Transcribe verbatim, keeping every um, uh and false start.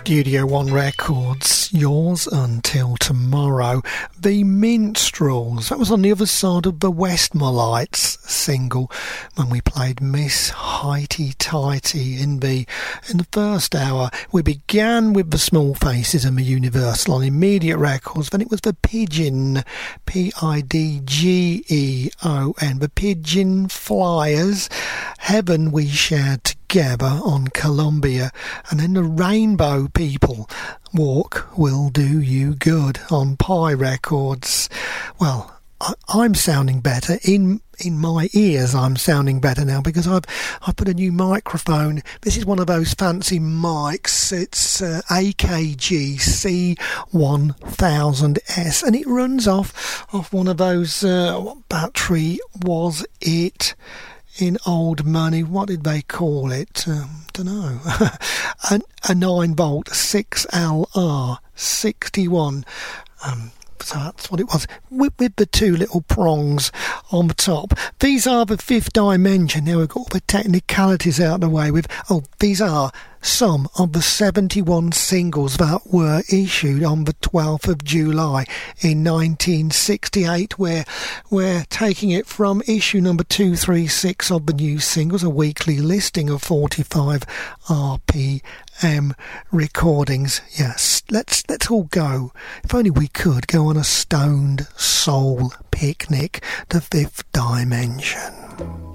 Studio One Records, yours until tomorrow. The Minstrels, that was on the other side of the Westmorelites single when we played Miss Highty Tighty in the in the first hour. We began with the Small Faces and the Universal on Immediate Records, then it was the Pigeon, P I D G E O N, the Pigeon Flyers, Heaven We Shared Together on Columbia, and then the Rainbow People, Walk Will Do You Good on Pi Records. Well, I, I'm sounding better in in my ears. I'm sounding better now because I've I've put a new microphone. This is one of those fancy mics. It's uh, A K G C one thousand S, and it runs off off one of those. Uh, what battery was it? In old money, what did they call it? Um, don't know. a, a nine volt six L R sixty-one. Um, so that's what it was, with, with the two little prongs on the top. These are the Fifth Dimension. Now we've got all the technicalities out of the way with, oh, these are some of the seventy-one singles that were issued on the twelfth of July in nineteen sixty-eight. We're, we're taking it from issue number two thirty-six of the new singles, a weekly listing of forty-five R P M recordings. Yes, let's let's all go. If only we could go on a stoned soul picnic, the Fifth Dimension.